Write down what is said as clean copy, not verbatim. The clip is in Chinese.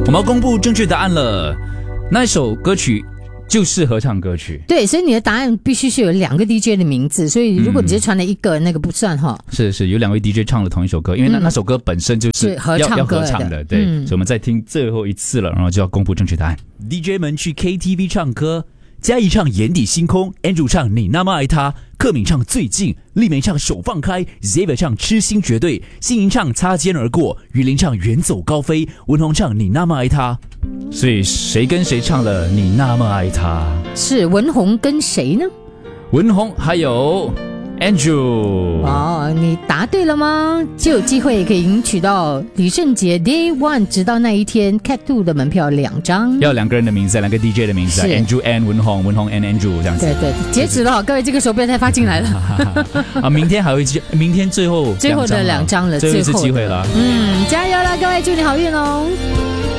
我们要公布正确答案了，那一首歌曲就是合唱歌曲。 对，所以你的答案必须是有2个 DJ 的名字，所以如果你只是传了一个，那个不算哈。 是有2位 DJ 唱了同一首歌，因为那首歌本身就是合唱歌要合唱的，对。所以我们再听最后一次了，然后就要公布正确答案。DJ 们去 KTV 唱歌，嘉怡唱眼底星空， Andrew 唱你那么爱他，克敏唱最近，丽梅唱手放开， Xavier 唱痴心绝对，欣莹唱擦肩而过，于林唱远走高飞，文宏唱你那么爱他。所以谁跟谁唱了你那么爱他？ 是文宏跟谁呢？ 文宏还有 Andrew。 哦，你答对了吗？就有机会可以赢取到李圣杰 Day One 直到那一天 Cat 2的门票2张， 要2个人的名字，2个 DJ 的名字，Andrew and 文宏，文宏 and Andrew 这样子。 对，截止了，各位这个时候不要再发进来了。 明天还有明天最后的2张了， 最后的2张了， 最后一次机会了。 加油啦，各位，祝你好运哦。